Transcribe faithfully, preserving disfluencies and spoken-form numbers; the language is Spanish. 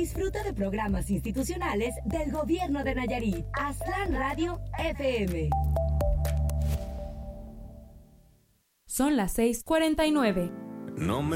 Disfruta de programas institucionales del Gobierno de Nayarit. Aztlán Radio F M. Son las seis cuarenta y nueve. No me